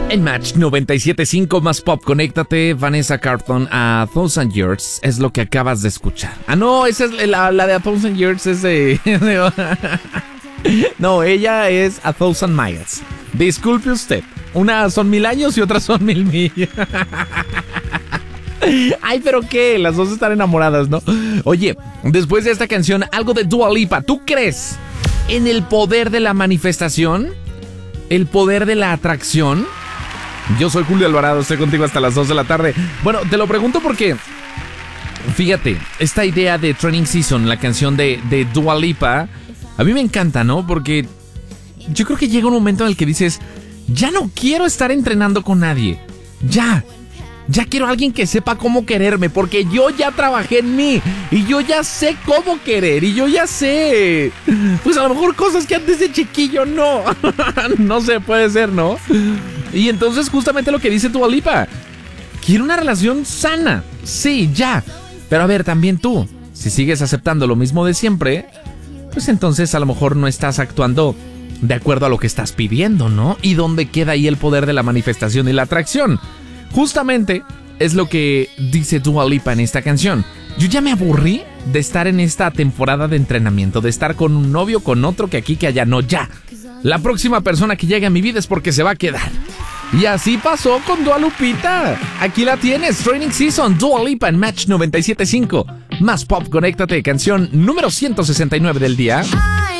En Match 97.5 más pop, conéctate. Vanessa Carlton, a Thousand Years es lo que acabas de escuchar. Ah, no, esa es la de A Thousand Years es de... No, ella es A Thousand Miles. Disculpe usted. Unas son 1000 años y otras son 1000 millas. Ay, pero qué, las dos están enamoradas, ¿no? Oye, después de esta canción, algo de Dua Lipa. ¿Tú crees en el poder de la manifestación? ¿El poder de la atracción? Yo soy Julio Alvarado, estoy contigo hasta las 2 de la tarde. Bueno, te lo pregunto porque, fíjate, esta idea de Training Season, la canción de Dua Lipa, a mí me encanta, ¿no? Porque yo creo que llega un momento en el que dices, ya no quiero estar entrenando con nadie. Ya quiero a alguien que sepa cómo quererme, porque yo ya trabajé en mí y yo ya sé cómo querer y yo ya sé, pues a lo mejor cosas que antes de chiquillo no, no sé, puede ser, ¿no? Y entonces justamente lo que dice Dua Lipa, quiero una relación sana, sí, ya, pero a ver, también tú, si sigues aceptando lo mismo de siempre, pues entonces a lo mejor no estás actuando de acuerdo a lo que estás pidiendo, ¿no? ¿Y dónde queda ahí el poder de la manifestación y la atracción? Justamente es lo que dice Dua Lipa en esta canción. Yo ya me aburrí de estar en esta temporada de entrenamiento, de estar con un novio, con otro, que aquí, que allá. No, ya. La próxima persona que llegue a mi vida es porque se va a quedar. Y así pasó con Dua Lupita. Aquí la tienes, Training Season, Dua Lipa en Match 97.5. Más pop, conéctate, canción número 169 del día.